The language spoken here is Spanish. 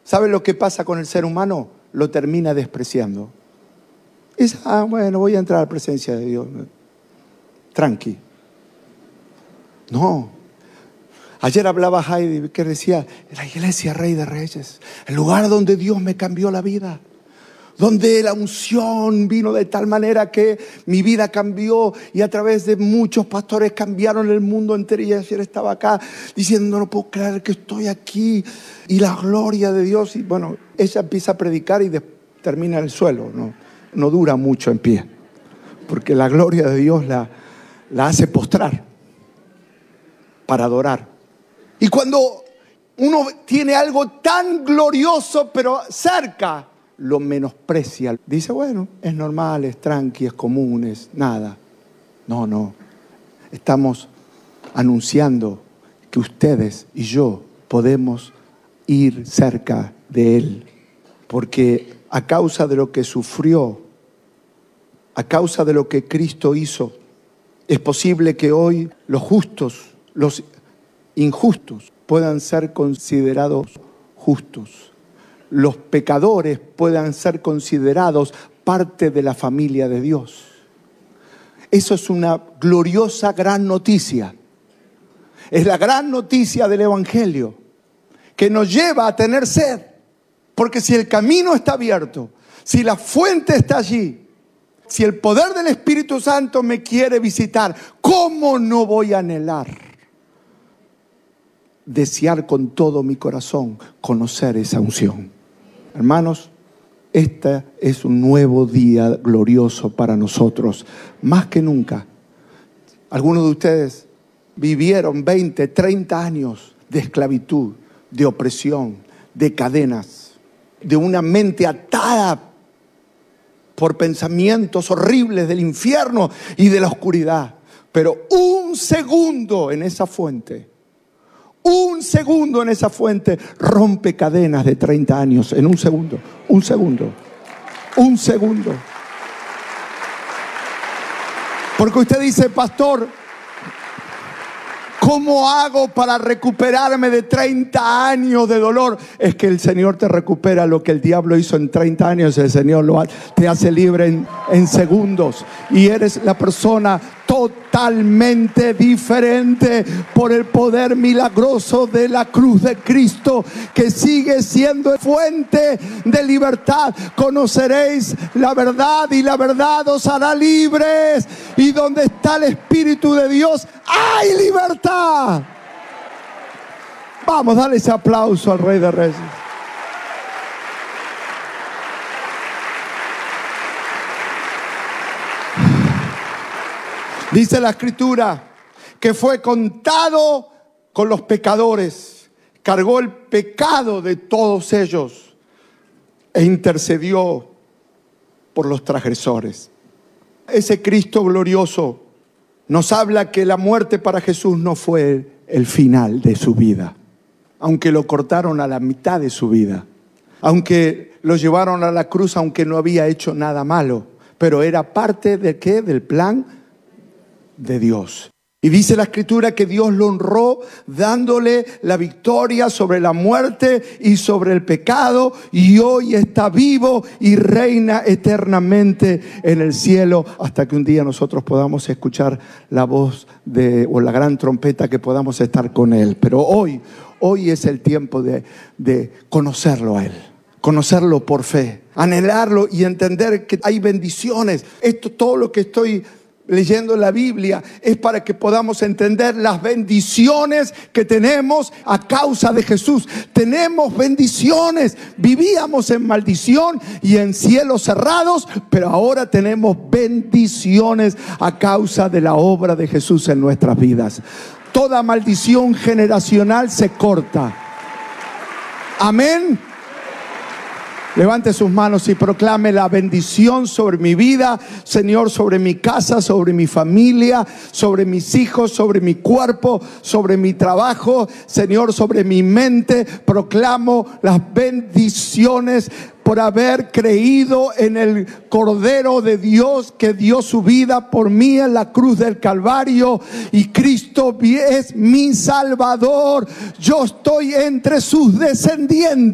¿Sabe lo que pasa con el ser humano? Lo termina despreciando. Dice, bueno, voy a entrar a la presencia de Dios. Tranqui. No. Ayer hablaba Heidi, que decía, la iglesia Rey de Reyes, el lugar donde Dios me cambió la vida, donde la unción vino de tal manera que mi vida cambió y a través de muchos pastores cambiaron el mundo entero. Y ayer estaba acá diciendo, no puedo creer que estoy aquí y la gloria de Dios. Y bueno, ella empieza a predicar y termina en el suelo, no dura mucho en pie, porque la gloria de Dios la hace postrar para adorar. Y cuando uno tiene algo tan glorioso pero cerca, lo menosprecia. Dice, bueno, es normal, es tranqui, es común, es nada. No. Estamos anunciando que ustedes y yo podemos ir cerca de Él. Porque a causa de lo que sufrió, a causa de lo que Cristo hizo, es posible que hoy los justos, los injustos puedan ser considerados justos. Los pecadores puedan ser considerados parte de la familia de Dios. Eso es una gloriosa gran noticia. Es la gran noticia del Evangelio que nos lleva a tener sed. Porque si el camino está abierto, si la fuente está allí, si el poder del Espíritu Santo me quiere visitar, ¿cómo no voy a anhelar? Desear con todo mi corazón conocer esa unción. Hermanos, este es un nuevo día glorioso para nosotros, más que nunca. Algunos de ustedes vivieron 20, 30 años de esclavitud, de opresión, de cadenas, de una mente atada por pensamientos horribles del infierno y de la oscuridad. Pero un segundo en esa fuente rompe cadenas de 30 años. En un segundo. Porque usted dice, pastor, ¿cómo hago para recuperarme de 30 años de dolor? Es que el Señor te recupera lo que el diablo hizo en 30 años. El Señor te hace libre en segundos. Y eres la persona totalmente diferente por el poder milagroso de la cruz de Cristo, que sigue siendo fuente de libertad. Conoceréis la verdad y la verdad os hará libres. Y donde está el Espíritu de Dios hay libertad. Vamos, dale ese aplauso al Rey de Reyes. Dice la Escritura que fue contado con los pecadores, cargó el pecado de todos ellos e intercedió por los transgresores. Ese Cristo glorioso nos habla que la muerte para Jesús no fue el final de su vida, aunque lo cortaron a la mitad de su vida, aunque lo llevaron a la cruz, aunque no había hecho nada malo, pero era parte de ¿qué? Del plan de Dios. Y dice la Escritura que Dios lo honró dándole la victoria sobre la muerte y sobre el pecado, y hoy está vivo y reina eternamente en el cielo, hasta que un día nosotros podamos escuchar la voz o la gran trompeta, que podamos estar con Él. Pero hoy es el tiempo de conocerlo a Él, conocerlo por fe, anhelarlo y entender que hay bendiciones. Todo lo que estoy leyendo la Biblia es para que podamos entender las bendiciones que tenemos a causa de Jesús. Tenemos bendiciones. Vivíamos en maldición y en cielos cerrados, pero ahora tenemos bendiciones a causa de la obra de Jesús en nuestras vidas. Toda maldición generacional se corta. Amén. Levante sus manos y proclame la bendición sobre mi vida, Señor, sobre mi casa, sobre mi familia, sobre mis hijos, sobre mi cuerpo, sobre mi trabajo, Señor, sobre mi mente. Proclamo las bendiciones por haber creído en el Cordero de Dios que dio su vida por mí en la cruz del Calvario, y Cristo es mi Salvador. Yo estoy entre sus descendientes.